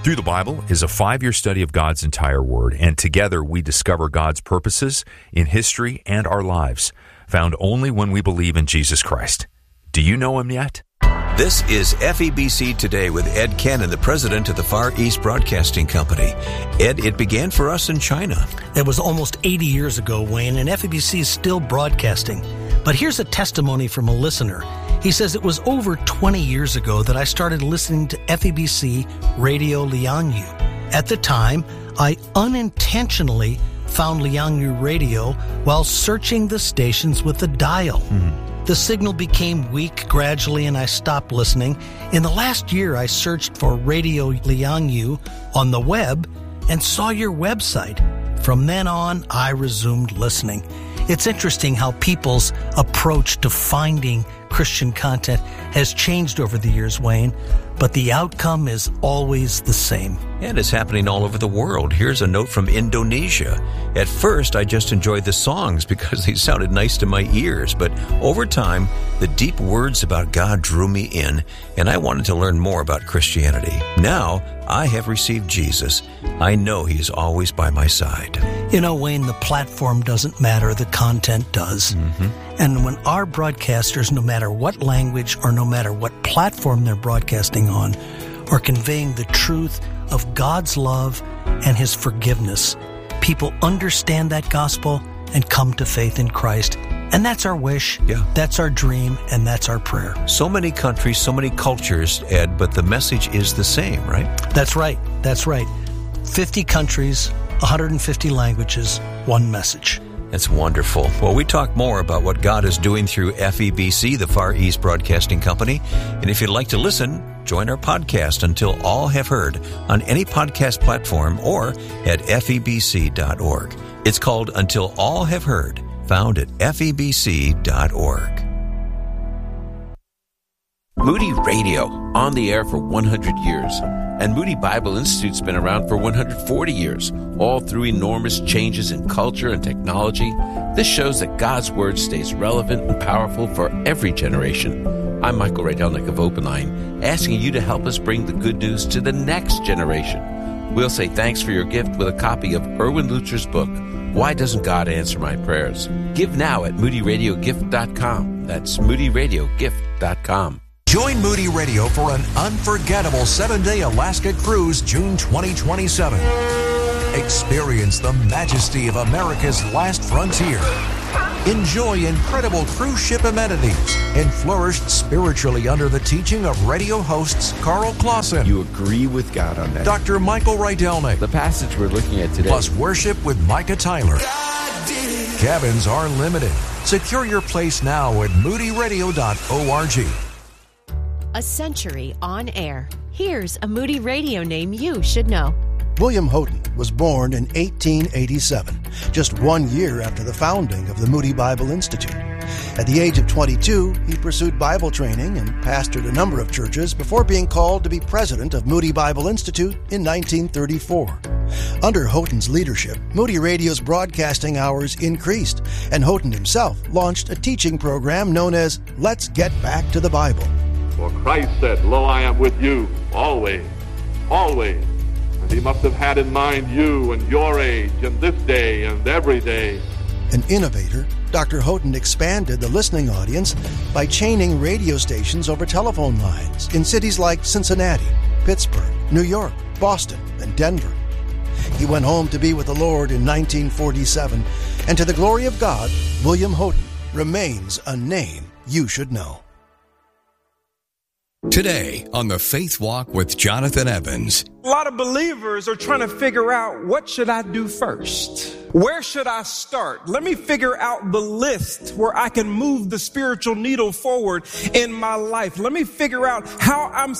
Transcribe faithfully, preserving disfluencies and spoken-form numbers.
Through the Bible is a five-year study of God's entire Word, and together we discover God's purposes in history and our lives, found only when we believe in Jesus Christ. Do you know Him yet? This is F E B C Today with Ed Cannon, the president of the Far East Broadcasting Company. Ed, it began for us in China. It was almost eighty years ago, Wayne, and F E B C is still broadcasting. But here's a testimony from a listener. He says it was over twenty years ago that I started listening to F E B C Radio Liangyu. At the time, I unintentionally found Liangyu Radio while searching the stations with the dial. Mm-hmm. The signal became weak gradually and I stopped listening. In the last year, I searched for Radio Liangyu on the web and saw your website. From then on, I resumed listening. It's interesting how people's approach to finding Christian content has changed over the years, Wayne, but the outcome is always the same. And it's happening all over the world. Here's a note from Indonesia. At first, I just enjoyed the songs because they sounded nice to my ears, but over time, the deep words about God drew me in, and I wanted to learn more about Christianity. Now, I have received Jesus. I know He is always by my side. You know, Wayne, the platform doesn't matter, the content does. Mm-hmm. And when our broadcasters, no matter what language or no matter what platform they're broadcasting on, are conveying the truth of God's love and His forgiveness, people understand that gospel and come to faith in Christ. And that's our wish, yeah. That's our dream, and that's our prayer. So many countries, so many cultures, Ed, but the message is the same, right? That's right, that's right. fifty countries, one hundred fifty languages, one message. That's wonderful. Well, we talk more about what God is doing through F E B C, the Far East Broadcasting Company. And if you'd like to listen, join our podcast Until All Have Heard on any podcast platform or at F E B C dot org. It's called Until All Have Heard, found at F E B C dot org. Moody Radio, on the air for one hundred years. And Moody Bible Institute's been around for one hundred forty years, all through enormous changes in culture and technology. This shows that God's Word stays relevant and powerful for every generation. I'm Michael Rydelnik of Open Line, asking you to help us bring the good news to the next generation. We'll say thanks for your gift with a copy of Erwin Lutzer's book, Why Doesn't God Answer My Prayers? Give now at moody radio gift dot com. That's moody radio gift dot com. Join Moody Radio for an unforgettable seven-day Alaska cruise June twenty twenty-seven. Experience the majesty of America's last frontier. Enjoy incredible cruise ship amenities and flourish spiritually under the teaching of radio hosts Carl Clausen. You agree with God on that. Doctor Michael Rydelnik. The passage we're looking at today. Plus worship with Micah Tyler. Cabins are limited. Secure your place now at moody radio dot org. A century on air. Here's a Moody Radio name you should know. William Houghton was born in eighteen eighty-seven, just one year after the founding of the Moody Bible Institute. At the age of twenty-two, he pursued Bible training and pastored a number of churches before being called to be president of Moody Bible Institute in nineteen thirty-four. Under Houghton's leadership, Moody Radio's broadcasting hours increased, and Houghton himself launched a teaching program known as Let's Get Back to the Bible. For Christ said, Lo, I am with you always, always. And He must have had in mind you and your age and this day and every day. An innovator, Doctor Houghton expanded the listening audience by chaining radio stations over telephone lines in cities like Cincinnati, Pittsburgh, New York, Boston, and Denver. He went home to be with the Lord in nineteen forty-seven, and to the glory of God, William Houghton remains a name you should know. Today on the Faith Walk with Jonathan Evans. A lot of believers are trying to figure out, what should I do first? Where should I start? Let me figure out the list where I can move the spiritual needle forward in my life. Let me figure out how I'm